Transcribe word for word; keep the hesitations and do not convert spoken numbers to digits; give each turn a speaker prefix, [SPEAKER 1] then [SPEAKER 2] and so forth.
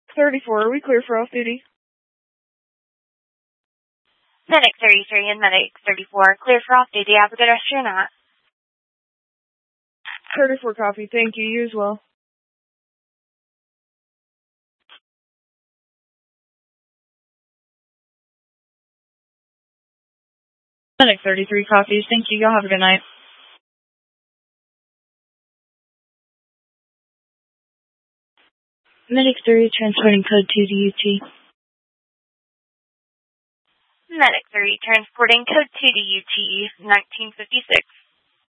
[SPEAKER 1] thirty-four, are we clear for off-duty?
[SPEAKER 2] Medic thirty-three and Medic thirty-four, clear for off-duty. Have a good rest of your night.
[SPEAKER 1] thirty-four, copy. Thank you. You as well. Medic thirty-three, copies. Thank you. Y'all have a good night. Medic three, transporting code two to U T.
[SPEAKER 2] Medic three, transporting code two to U T, nineteen fifty-six.